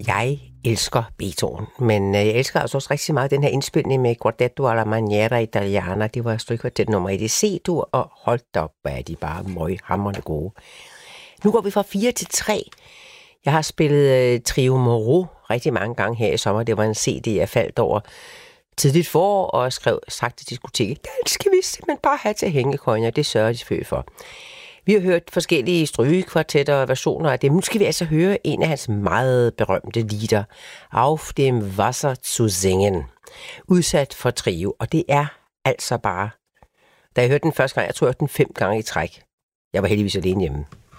Jeg elsker Beethoven, men jeg elsker altså også rigtig meget den her indspilning med Quartetto alla Maniera Italiana. Det var strygkvartet nummer 1 i C-dur, og hold da op, er de bare møghamrende gode. Nu går vi fra 4 til 3. Jeg har spillet Trio Moreau rigtig mange gange her i sommer. Det var en CD, jeg faldt over tidligt forår og skrev sagt til diskoteket. Den skal vi simpelthen bare have til hængekøjen, og det sørger de selvfølgelig for. Vi har hørt forskellige strygekvartetter og versioner af dem. Nu skal vi altså høre en af hans meget berømte lieder, Auf dem Wasser zu singen, udsat for trio. Og det er altså bare, da jeg hørte den første gang, jeg tror jeg hørte den 5 gange i træk. Jeg var heldigvis alene hjemme.